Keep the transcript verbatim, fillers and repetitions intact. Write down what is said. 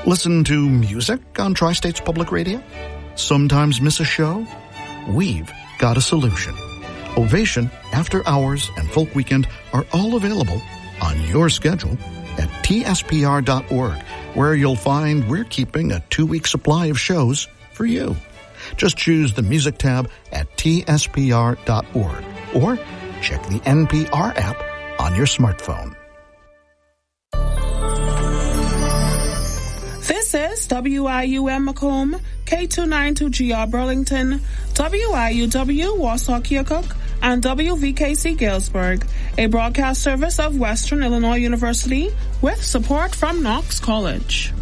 Listen to music on Tri-States Public Radio? Sometimes miss a show? We've got a solution. Ovation, After Hours, and Folk Weekend are all available on your schedule at T S P R dot org, where you'll find we're keeping a two-week supply of shows for you. Just choose the music tab at T S P R dot org or check the N P R app on your smartphone. This is W I U M Macomb, K two ninety-two G R Burlington, W I U W Wausau Keokuk, and W V K C Galesburg, a broadcast service of Western Illinois University with support from Knox College.